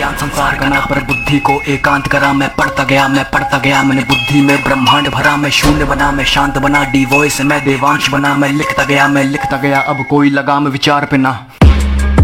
ज्ञान संसार का ना, पर बुद्धि को एकांत करा। मैं पढ़ता गया, मैं पढ़ता गया, मैंने बुद्धि में ब्रह्मांड भरा। मैं शून्य बना, मैं शांत बना, डी वॉइस मैं देवांश बना। मैं लिखता गया, मैं लिखता गया, अब कोई लगाम विचार पे ना।